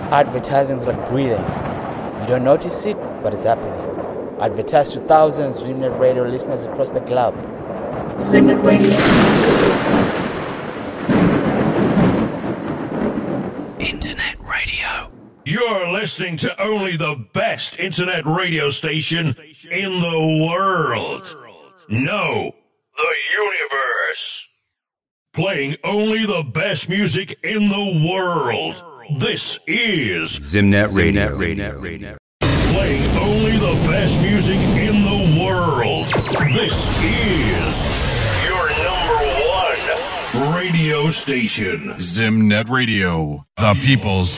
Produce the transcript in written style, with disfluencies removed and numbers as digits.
Advertising is like breathing. You don't notice it, but it's happening. Advertise to thousands of Zimnet Radio listeners across the globe. Zimnet Radio. Internet radio. You're listening to only the best internet radio station in the world. No, the universe. Playing only the best music in the world. This is Zimnet Radio. Playing only the best music in the world. This is your #1 radio station. Zimnet Radio, the people's